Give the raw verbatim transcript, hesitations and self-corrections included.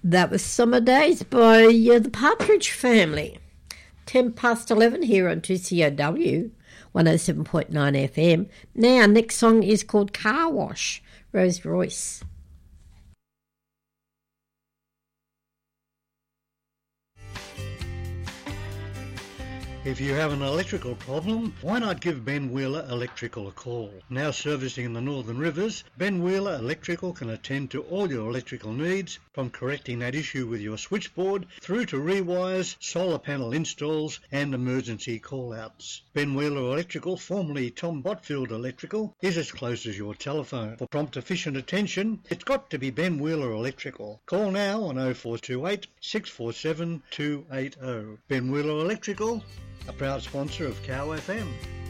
That was Summer Days by uh, the Partridge Family. ten past eleven here on two C O W, one oh seven point nine F M. Now, next song is called Car Wash, Rose Royce. If you have an electrical problem, why not give Ben Wheeler Electrical a call? Now servicing in the Northern Rivers, Ben Wheeler Electrical can attend to all your electrical needs, from correcting that issue with your switchboard through to rewires, solar panel installs and emergency call-outs. Ben Wheeler Electrical, formerly Tom Botfield Electrical, is as close as your telephone. For prompt efficient attention, it's got to be Ben Wheeler Electrical. Call now on oh four two eight, six four seven, two eight oh. Ben Wheeler Electrical, a proud sponsor of Cow F M.